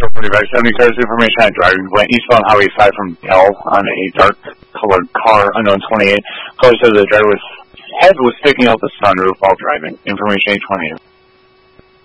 45 70 cars information on driving. Went eastbound Highway 5 from Dell on a dark-colored car, unknown 28. Caller said the driver's head was sticking out the sunroof while driving. Information 828.